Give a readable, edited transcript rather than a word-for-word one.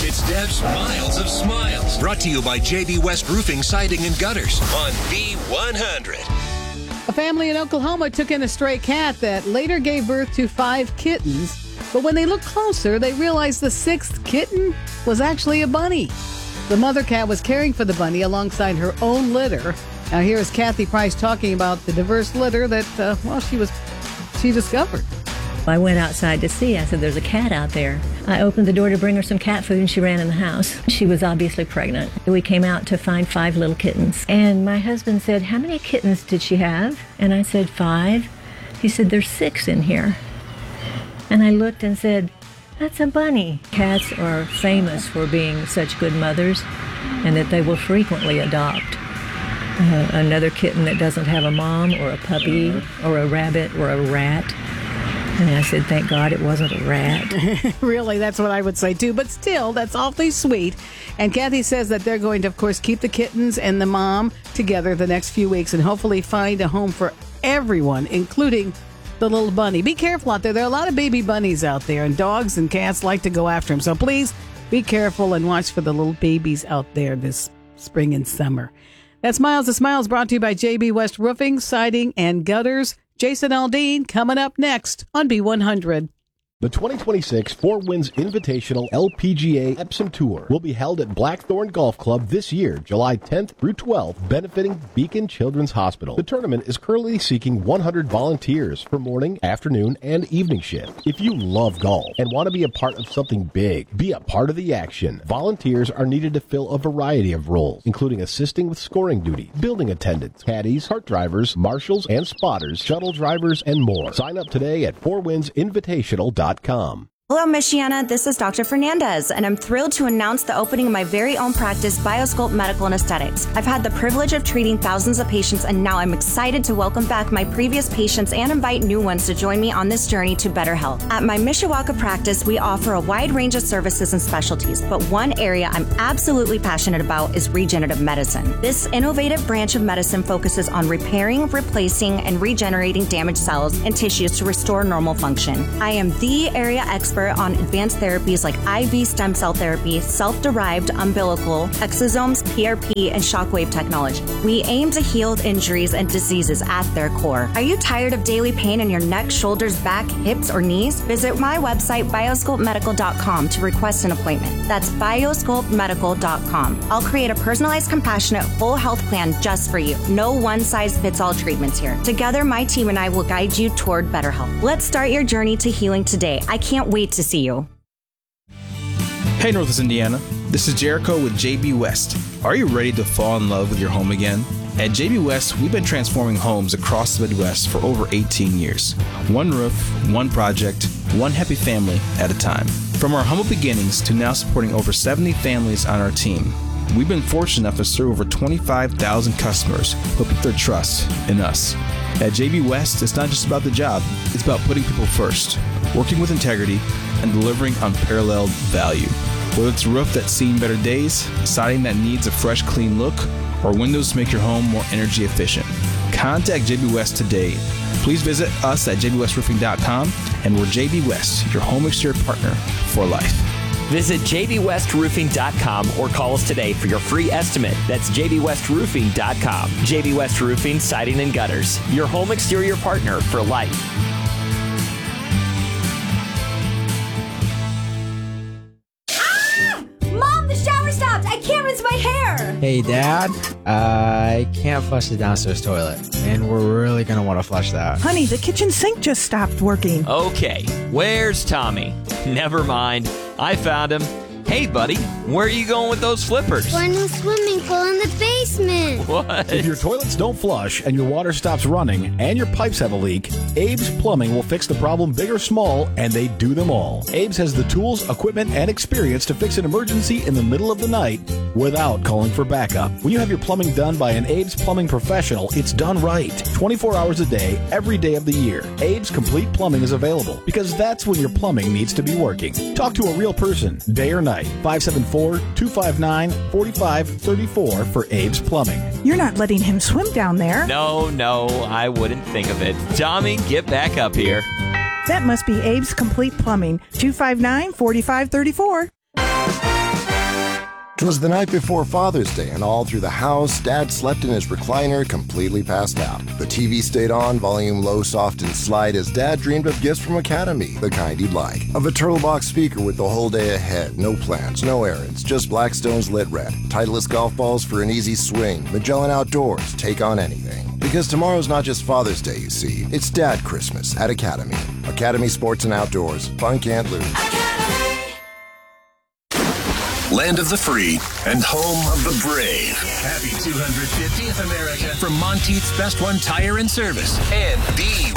It's Deb's Miles of Smiles. Brought to you by JB West Roofing, Siding, and Gutters on B100. A family in Oklahoma took in a stray cat that later gave birth to 5 kittens. But when they looked closer, they realized the 6th kitten was actually a bunny. The mother cat was caring for the bunny alongside her own litter. Now here is Kathy Price talking about the diverse litter that, she discovered. I went outside to see. I said, there's a cat out there. I opened the door to bring her some cat food, and she ran in the house. She was obviously pregnant. We came out to find 5 little kittens. And my husband said, how many kittens did she have? And I said, 5. He said, there's 6 in here. And I looked and said, that's a bunny. Cats are famous for being such good mothers, and that they will frequently adopt another kitten that doesn't have a mom, or a puppy, or a rabbit, or a rat. And I said, thank God it wasn't a rat. Really, that's what I would say too. But still, that's awfully sweet. And Kathy says that they're going to, of course, keep the kittens and the mom together the next few weeks and hopefully find a home for everyone, including the little bunny. Be careful out there. There are a lot of baby bunnies out there, and dogs and cats like to go after them. So please be careful and watch for the little babies out there this spring and summer. That's Miles of Smiles, brought to you by JB West Roofing, Siding, and Gutters. Jason Aldean coming up next on B100. The 2026 Four Winds Invitational LPGA Epsom Tour will be held at Blackthorn Golf Club this year, July 10th through 12th, benefiting Beacon Children's Hospital. The tournament is currently seeking 100 volunteers for morning, afternoon, and evening shift. If you love golf and want to be a part of something big, be a part of the action. Volunteers are needed to fill a variety of roles, including assisting with scoring duty, building attendants, caddies, cart drivers, marshals and spotters, shuttle drivers, and more. Sign up today at fourwindsinvitational.com. Hello, Michiana. This is Dr. Fernandez, and I'm thrilled to announce the opening of my very own practice, BioSculpt Medical and Aesthetics. I've had the privilege of treating thousands of patients, and now I'm excited to welcome back my previous patients and invite new ones to join me on this journey to better health. At my Mishawaka practice, we offer a wide range of services and specialties, but one area I'm absolutely passionate about is regenerative medicine. This innovative branch of medicine focuses on repairing, replacing, and regenerating damaged cells and tissues to restore normal function. I am the area expert on advanced therapies like IV stem cell therapy, self-derived umbilical, exosomes, PRP, and shockwave technology. We aim to heal injuries and diseases at their core. Are you tired of daily pain in your neck, shoulders, back, hips, or knees? Visit my website, biosculptmedical.com, to request an appointment. That's biosculptmedical.com. I'll create a personalized, compassionate, full health plan just for you. No one-size-fits-all treatments here. Together, my team and I will guide you toward better health. Let's start your journey to healing today. I can't wait to see you. Hey, Northwest Indiana. This is Jericho with JB West. Are you ready to fall in love with your home again? At JB West, we've been transforming homes across the Midwest for over 18 years. One roof, one project, one happy family at a time. From our humble beginnings to now supporting over 70 families on our team, we've been fortunate enough to serve over 25,000 customers who put their trust in us. At JB West, it's not just about the job, it's about putting people first, working with integrity, and delivering unparalleled value. Whether it's a roof that's seen better days, siding that needs a fresh, clean look, or windows to make your home more energy efficient, contact JB West today. Please visit us at jbwestroofing.com, and we're JB West, your home exterior partner for life. Visit jbwestroofing.com or call us today for your free estimate. That's jbwestroofing.com. JB West Roofing, Siding, and Gutters, your home exterior partner for life. Mom, the shower stopped! I can't rinse my hair! Hey, Dad, I can't flush the downstairs toilet, and we're really going to want to flush that. Honey, the kitchen sink just stopped working. Okay, where's Tommy? Never mind. I found him. Hey, buddy, where are you going with those flippers? Going to a swimming pool in the basement. What? If your toilets don't flush and your water stops running and your pipes have a leak, Abe's Plumbing will fix the problem big or small, and they do them all. Abe's has the tools, equipment, and experience to fix an emergency in the middle of the night without calling for backup. When you have your plumbing done by an Abe's Plumbing professional, it's done right. 24 hours a day, every day of the year. Abe's Complete Plumbing is available because that's when your plumbing needs to be working. Talk to a real person, day or night. 574-259-4534 for Abe's Plumbing. You're not letting him swim down there. No, I wouldn't think of it. Tommy, get back up here. That must be Abe's Complete Plumbing. 259-4534. 'Twas the night before Father's Day, and all through the house, Dad slept in his recliner, completely passed out. The TV stayed on, volume low, soft, and slight, as Dad dreamed of gifts from Academy, the kind he'd like. Of a turtle box speaker with the whole day ahead, no plans, no errands, just Blackstone's lit red, Titleist golf balls for an easy swing, Magellan Outdoors, take on anything. Because tomorrow's not just Father's Day, you see, it's Dad Christmas at Academy. Academy Sports and Outdoors, fun can't lose. Land of the free and home of the brave. Happy 250th America from Monteith's Best One Tire and Service and B